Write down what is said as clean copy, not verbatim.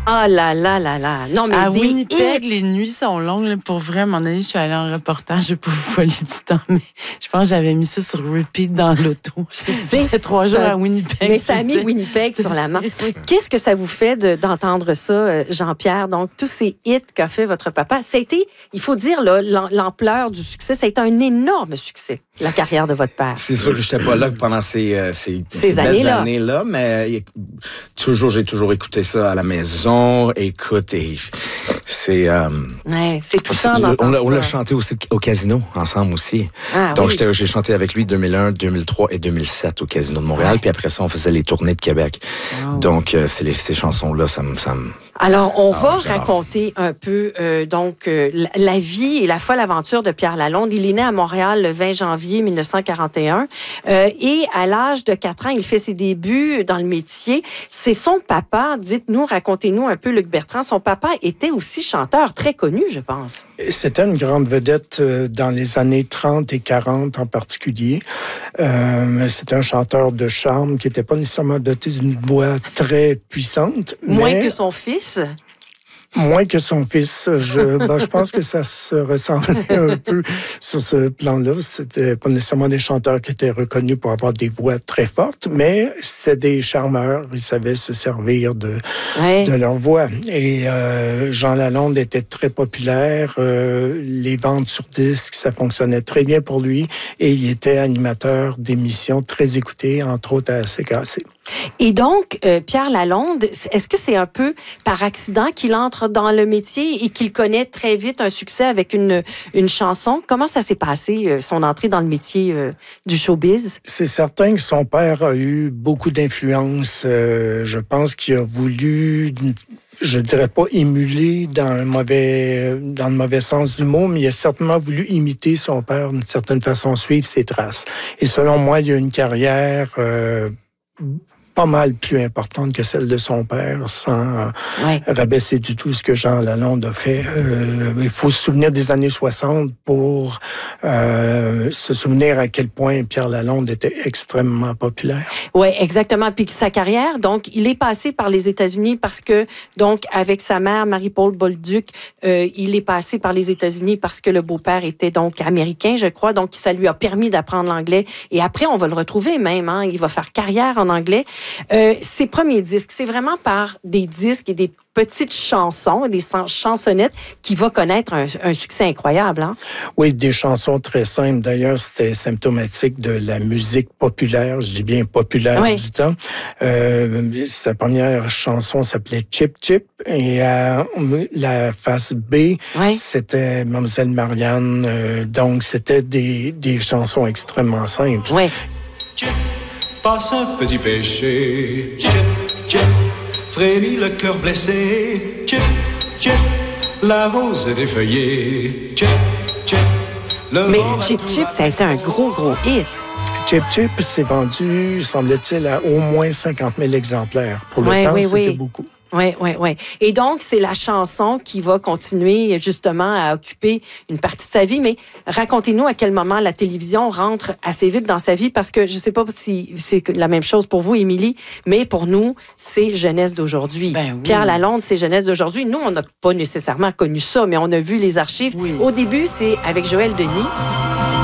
Ah là là là là. Non, mais à Winnipeg, les nuits sont longues. Là, pour vrai, à un moment donné, je suis allée en reportage. Je vais pas vous voler du temps, mais je pense que j'avais mis ça sur repeat dans l'auto. C'était 3 jours à Winnipeg. Mais ça a mis Winnipeg sur la main. Qu'est-ce que ça vous fait d'entendre ça, Jean-Pierre? Donc, tous ces hits qu'a fait votre papa, ça a été, il faut dire, là, l'ampleur du succès, ça a été un énorme succès, la carrière de votre père. C'est sûr que je n'étais pas là pendant ces années-là, mais j'ai toujours écouté ça à la maison. Écoute, c'est touchant d'entendre ça. On l'a chanté aussi au casino, ensemble aussi. Donc, j'ai chanté avec lui 2001, 2003 et 2007 au Casino de Montréal. Puis après ça, on faisait les tournées de Québec. Wow. Donc, ces chansons-là, ça me... Alors, on va raconter un peu la vie et la folle aventure de Pierre Lalonde. Il est né à Montréal le 20 janvier 1941. Et à l'âge de 4 ans, il fait ses débuts dans le métier. C'est son papa, racontez-nous un peu, Luc Bertrand. Son papa était aussi chanteur, très connu, je pense. C'était une grande vedette dans les années 30 et 40 en particulier. C'était un chanteur de charme qui n'était pas nécessairement doté d'une voix très puissante. Moins que son fils? Moins que son fils. Je pense que ça se ressemblait un peu sur ce plan-là. C'était pas nécessairement des chanteurs qui étaient reconnus pour avoir des voix très fortes, mais c'était des charmeurs. Ils savaient se servir de leur voix. Et Jean Lalonde était très populaire. Les ventes sur disques, ça fonctionnait très bien pour lui. Et il était animateur d'émissions très écoutées, entre autres à CKC. Et donc, Pierre Lalonde, est-ce que c'est un peu par accident qu'il entre dans le métier et qu'il connaît très vite un succès avec une chanson? Comment ça s'est passé, son entrée dans le métier du showbiz? C'est certain que son père a eu beaucoup d'influence. Je pense qu'il a voulu... Je dirais pas émuler dans le mauvais sens du mot, mais il a certainement voulu imiter son père d'une certaine façon, suivre ses traces. Et selon moi, il a une carrière pas mal plus importante que celle de son père, sans rabaisser du tout ce que Jean Lalonde a fait. Il faut se souvenir des années 60 pour se souvenir à quel point Pierre Lalonde était extrêmement populaire. Oui, exactement. Puis sa carrière, donc, il est passé par les États-Unis parce que, donc, avec sa mère, Marie-Paul Bolduc, il est passé par les États-Unis parce que le beau-père était donc américain, je crois. Donc, ça lui a permis d'apprendre l'anglais. Et après, on va le retrouver même. Il va faire carrière en anglais. Ses premiers disques, c'est vraiment par des disques et des petites chansons, des chansonnettes qui va connaître un succès incroyable. Hein? Oui, des chansons très simples. D'ailleurs, c'était symptomatique de la musique populaire, je dis bien populaire du temps. Sa première chanson s'appelait Chip Chip et la face B, c'était Mademoiselle Marianne. Donc, c'était des chansons extrêmement simples. Oui. Passe un petit péché, tchip, tchip, frémit le cœur blessé, tchip, tchip, la rose est effeuillée, tchip, tchip, mais Chip Chip, ça a été un gros hit. Chip Chip s'est vendu, semble-t-il, à au moins 50 000 exemplaires. Pour le temps, c'était beaucoup. Oui. Et donc, c'est la chanson qui va continuer justement à occuper une partie de sa vie. Mais racontez-nous à quel moment la télévision rentre assez vite dans sa vie, parce que je ne sais pas si c'est la même chose pour vous, Émilie, mais pour nous, c'est jeunesse d'aujourd'hui. Ben oui. Pierre Lalonde, c'est jeunesse d'aujourd'hui. Nous, on n'a pas nécessairement connu ça, mais on a vu les archives. Oui. Au début, c'est avec Joël Denis.